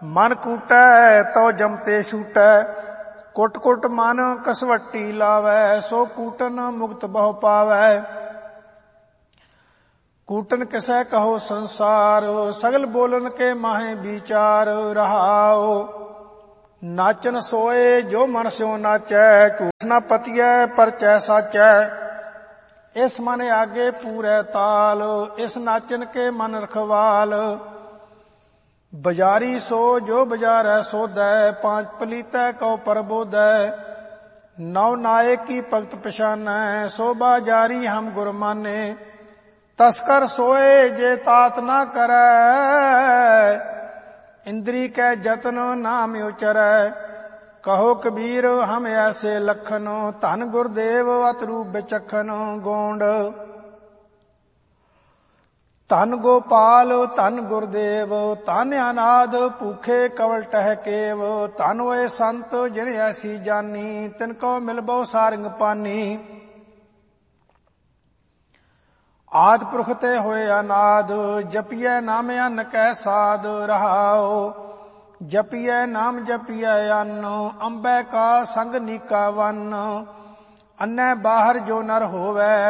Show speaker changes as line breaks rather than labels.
मन कूटै तो जमते छूटै, कुट कुट मन कसवट्टी लावै, सो कूटन मुक्त बहु पावै। कूटन किसै कहो संसार, सगल बोलन के माहे विचार। रहाओ नाचन सोए जो मन स्यो नाचै, झूठ न पतियै परचै साचै। इस मन आगे पूरै ताल, इस नाचन के मन रखवाल। बजारी सो जो बजारै सोधै, पांच पलीतै कौ परबोधै। नौ नायक की भगत पछानै, सो बाजारी हम गुर माने। तस्कर सोए जे तात ना करै, इंद्री कै जतन नाम उचरै। कहो कबीर हम ऐसे लखन, धन गुरदेव अतरू बिचखन। गोंड धन गोपाल धन गुरदेव, धन अनाद भूखे कवल टह केव। धन होए संत जिन ऐसी जानी, तिनको मिलबो सारंग पानी। आद पुरख ते होए अनाद, जपिए नाम अन्न कै साध। रहाओ जपिए नाम जपिए अन्न, अंबे का संग नीका वन। अन्नै बाहर जो नर होवै,